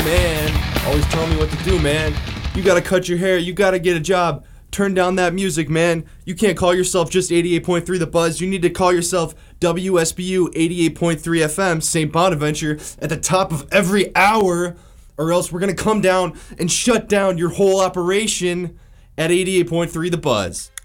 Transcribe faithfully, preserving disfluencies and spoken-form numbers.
man, always telling me what to do, man. You gotta cut your hair, you gotta get a job. Turn down that music, man. You can't call yourself just eighty-eight point three The Buzz. You need to call yourself W S B U eighty-eight point three F M, Saint Bonaventure, at the top of every hour, or else we're gonna come down and shut down your whole operation at eighty-eight point three The Buzz.